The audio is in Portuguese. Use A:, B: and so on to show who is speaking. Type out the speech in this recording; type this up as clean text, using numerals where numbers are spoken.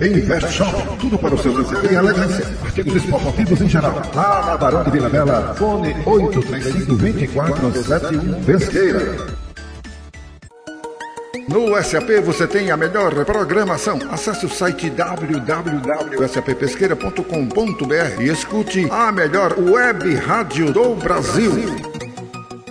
A: Invest Shop, tudo para o seu lazer e elegância. Artigos esportivos em geral. Lá na Barão de Vila Bela, fone 835-2471 Pesqueira. No SAP você tem a melhor programação. Acesse o site www.sappesqueira.com.br e escute a melhor web rádio do Brasil.